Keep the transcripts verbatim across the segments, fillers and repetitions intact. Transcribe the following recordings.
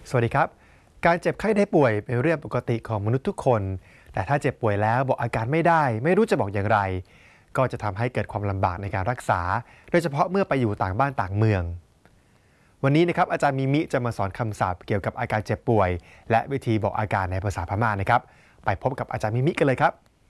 สวัสดีครับการเจ็บไข้ได้ป่วยเป็นเรื่องปกติของมนุษย์ทุกคนแต่ถ้าเจ็บป่วยแล้วบอกอาการไม่ได้ไม่รู้จะบอกอย่างไรก็จะทำให้เกิดความลำบากในการรักษาโดยเฉพาะเมื่อไปอยู่ต่างบ้านต่างเมืองวันนี้นะครับอาจารย์มิมิจะมาสอนคำศัพท์เกี่ยวกับอาการเจ็บป่วยและวิธีบอกอาการในภาษาพม่านะครับไปพบกับอาจารย์มิมิกันเลยครับ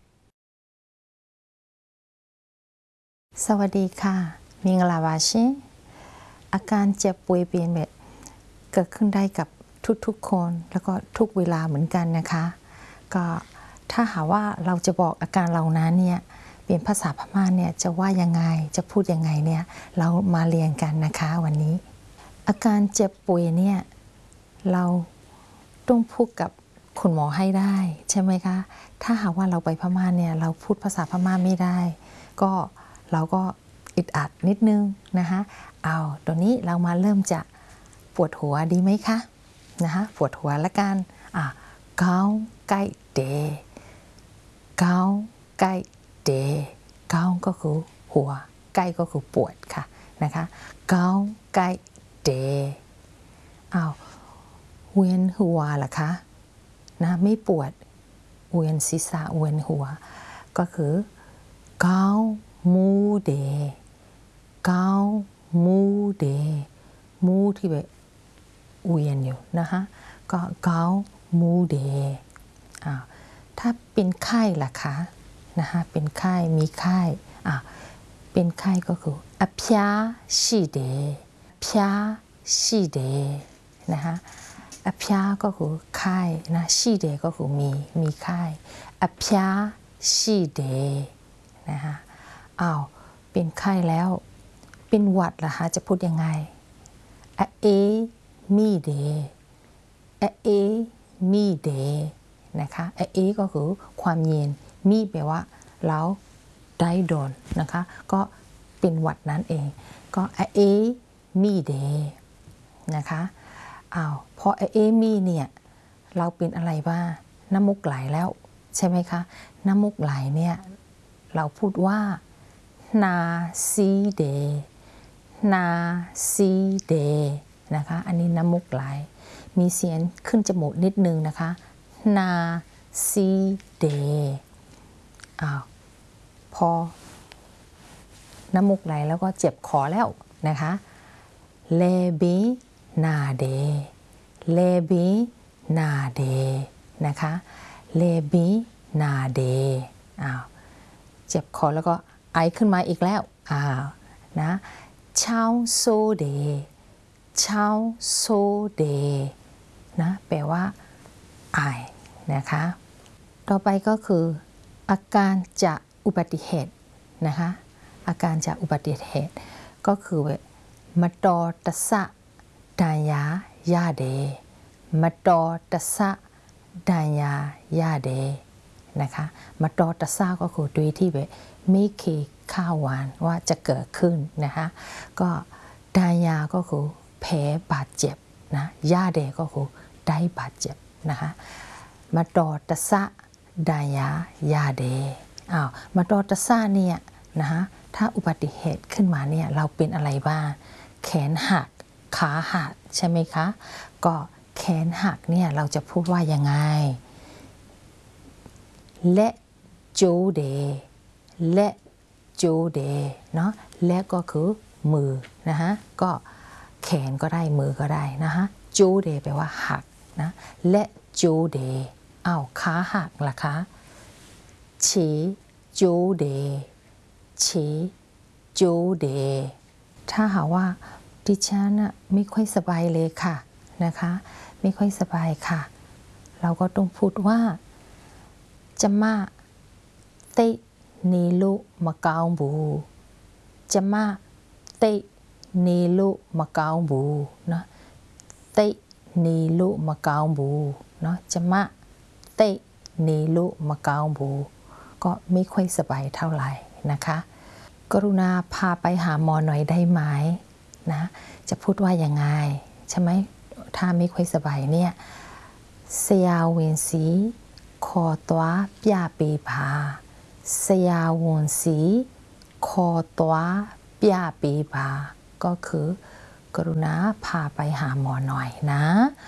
สวัสดีค่ะมิงลาวาชิอาการเจ็บป่วยเป็นแบบเกิดขึ้นได้กับทุกๆคนแล้วก็ทุกเวลาเหมือนกันนะคะก็ถ้าหาว่าเราจะบอกอาการเรานั้นเนี่ยเป็นภาษาพม่าเนี่ยจะว่ายังไงจะพูดยังไงเนี่ยเรามาเรียนกันนะคะวันนี้อาการเจ็บป่วยเนี่ยเราต้องพูดกับคุณหมอให้ได้ใช่ไหมคะถ้าหากว่าเราไปพม่าเนี่ยเราพูดภาษาพม่าไม่ได้ก็เราก็อึดอัดนิดนึงนะคะเอาตอนนี้เรามาเริ่มจะปวดหัวดีไหมคะนะคะปวดหัวละกันอ่ะเกาไก่เดเกาไก่เดเกาก็คือหัวไก่ก็คือปวดค่ะนะคะเกาไก่เดอ้าวเวียนหัวล่ะคะนะไม่ปวดเวียนศีรษะเวียนหัวก็คือเกามูเดเกามูเดมูที่แบบเวียนอยู่นะคะก็เกามูเดอ่าถ้าเป็นไข้ล่ะคะนะคะเป็นไข้มีไข้อ่าเป็นไข้ก็คืออพยาชีเดพยาชีเดนะคะอพยาก็คือไข้นะชีเดก็คือมีมีไข้อพยาชีเดนะคะอ้าวเป็นไข้แล้วเป็นหวัดล่ะคะจะพูดยังไงอะเอมีเดอะเอมีเดนะคะอะเอก็คือความเย็นมีแปลว่าแล้วได้โดนนะคะก็เป็นหวัดนั่นเองก็อะเอมีเดนะคะอ้าวพออะเอมีเนี่ยเราเป็นอะไรบ้างน้ำมูกไหลแล้วใช่ไหมคะน้ำมูกไหลเนี่ยเราพูดว่านาซีเดนาซีเดนะคะอันนี้น้ำมูกไหลมีเสียงขึ้นจมูกนิดนึงนะคะนาซีเดอ้าวพอน้ำมูกไหลแล้วก็เจ็บคอแล้วนะคะเลบีนาเดเลบีนาเดนะคะเลบีนาเดอ้าวเจ็บคอแล้วก็ไอขึ้นมาอีกแล้วอ้าวนะเช้าโซเดเช้าโซเดนะแปลว่าไอนะคะต่อไปก็คืออาการจากอุบัติเหตุนะคะอาการจากอุบัติเหตุก็คือมาตอตสะดายายาเดมาตอตสะดายายาเดนะคะมาตอตสะก็คือโดยที่แบบไม่เคยคาดหวังว่าจะเกิดขึ้นนะคะก็ดายาก็คือแผลบาดเจ็บนะยาเดก็คือได้บาดเจ็บนะคะมาตอตสะดายายาเดอ้าวมาตอตสะเนี่ยนะคะถ้าอุบัติเหตุขึ้นมาเนี่ยเราเป็นอะไรบ้างแขนหักขาหักใช่ไหมคะก็แขนหักเนี่ยเราจะพูดว่ายังไงและโจเดและโจเดเนาะและก็คือมือนะคะก็แขนก็ได้มือก็ได้นะคะโจเดแปลว่าหักนะและโจเดอ้าวขาหักล่ะคะเฉโจเดเฉโจเดถ้าหาว่าดิฉันน่ะไม่ค่อยสบายเลยค่ะนะคะไม่ค่อยสบายค่ะเราก็ต้องพูดว่าจะมาเตนีลุมะกาวบูจะมาเตนีลุมะกาวบูเนาะเตนีลุมะกาวบูเนาะจะมาเตนีลุมะกาวบูก็ไม่ค่อยสบายเท่าไหร่นะคะกรุณาพาไปหาหมอหน่อยได้ไหมนะจะพูดว่ายังไงใช่ไหมถ้าไม่ค่อยสบายเนี่ยเสียเวนสีคอตัวปยาปีพาเสียวนสีคอตัวปยาปีพาก็คือกรุณาพาไปหาหมอหน่อยนะ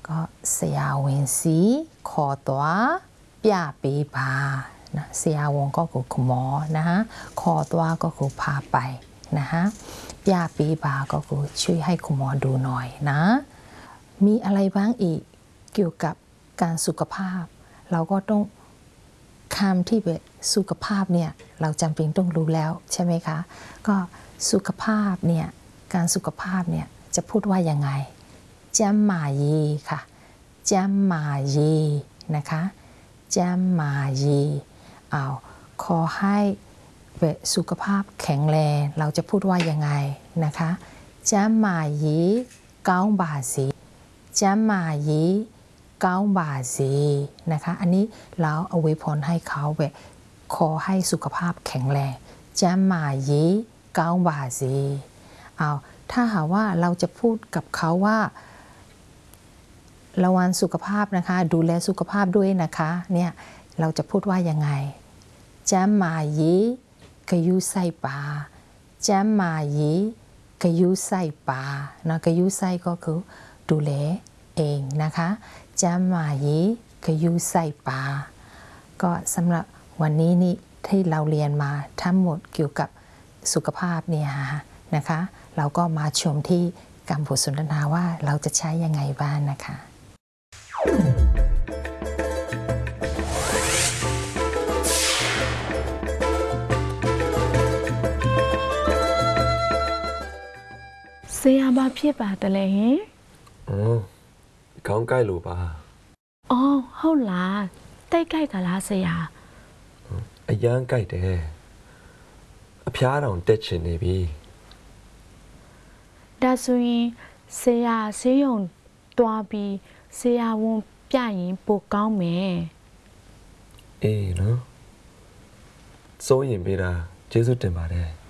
ก็ဆရာဝန်စီခေါ်သွားပြပေးပါนะဆရာဝန်ก็คือคุณหมอนะฮะခေါ်သွားก็คือพาไปนะฮะပြပေးပါก็คือช่วยให้คุณหมอดูหน่อยนะมีอะไรบ้างอีกเกี่ยวกับการสุขภาพเราก็ต้องคำที่เป็นสุขภาพเนี่ยเราจำเป็นต้องรู้แล้วใช่ไหมคะก็สุขภาพเนี่ยการสุขภาพเนี่ยจะพูดว่ายังไงจำหมายีค่ะจำหมายีนะคะจำหมายีเอาขอให้เป็นสุขภาพแข็งแรงเราจะพูดว่ายังไงนะคะจำหมายีเก้าบาสีจำหมายีเก้าบาสีนะคะอันนี้เราเอาไว้พรให้เขาแบบขอให้สุขภาพแข็งแรงจำหมายีเก้าบาสีเอาถ้าหากว่าเราจะพูดกับเขาว่าระวังสุขภาพนะคะดูแลสุขภาพด้วยนะคะเนี่ยเราจะพูดว่ายังไงจำหมายีกะยุใส่ปาจำหมายีกะยุใส่ปานะกะยุใส่ก็คือดูแลเองนะคะจำหมายีกะยุใส่ปาก็สำหรับวันนี้นี่ที่เราเรียนมาทั้งหมดเกี่ยวกับสุขภาพเนี่ยนะคะเราก็มาชมที่การบทสนทนาว่าเราจะใช้ยังไงบ้างนะคะဆရာဘာဖြစ်ပါတယ်လဲဟင်อืมခေါင်းကိုက်လို့ပါအော်ဟုတ်လားတိတ်ကြိုက်တာလားဆရာအရန်ကိုက်တယ်အဖျားတောင်တက်ချင်နေပြီဒါဆိုရင်ဆရာဆေးရုံတွားပြီးဆရာဝန်ပြရင်ပိုကောင်းမယ်အေးနော်စိုးရင်ပေးတာကျေးဇူးတင်ပါတယ်